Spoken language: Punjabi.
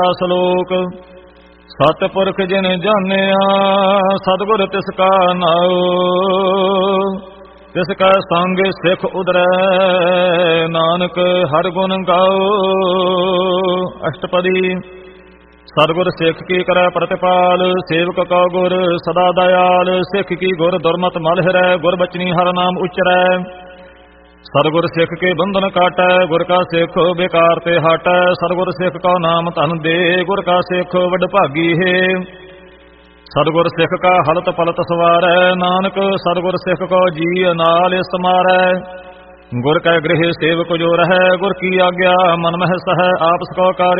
ਸਲੋਕ ਸਤਿਪੁਰਖ ਜਿਨ ਜਾਣਿਆ ਸਤਿਗੁਰ ਤਿਸ ਕਾ ਨਾਉ ਤਿਸ ਕਾ ਸੰਗ ਸਿੱਖ ਉਦਰੈ ਨਾਨਕ ਹਰ ਗੁਣ ਗਾਓ। ਅਸ਼ਟਪਦੀ। ਸਤਿਗੁਰ ਸਿੱਖ ਕੀ ਕਰੈ ਪ੍ਰਤਿਪਾਲ ਸੇਵਕ ਕਾ ਗੁਰ ਸਦਾ ਦਇਆਲ ਸਿੱਖ ਕੀ ਗੁਰ ਦੁਰਮਤ ਮਲ ਹਿਰੈ ਗੁਰ ਬਚਨੀ ਹਰ ਨਾਮ ਉਚਰੈ। ਸਤਿਗੁਰ ਸਿੱਖ ਕੇ ਬੰਧਨ ਕਾਟੈ ਗੁਰ ਕਾ ਸਿੱਖ ਬੇਕਾਰ ਤੇ ਹਟੈ। ਸਤਿਗੁਰ ਸਿੱਖ ਕਾ ਨਾਮ ਧਨ ਦੇ ਗੁਰ ਕਾ ਸਿੱਖ ਵਡ ਭਾਗੀ ਹੈ। ਸਤਿਗੁਰ ਸਿੱਖ ਕਾ ਹਲਤ ਪਲਤ ਸਵਾਰੈ ਨਾਨਕ ਸਤਿਗੁਰ ਸਿੱਖ ਕੋ ਜੀ ਨਾਲ ਸਮਾਰੈ। ਗੁਰ ਕੈ ਗ੍ਰਹਿ ਸੇਵਕ ਜੋ ਰਹੈ ਗੁਰ ਕੀ ਆਗਿਆ ਮਨ ਮਹਿ ਸਹੈ ਆਪਸ ਕੋ ਕਾਰਿ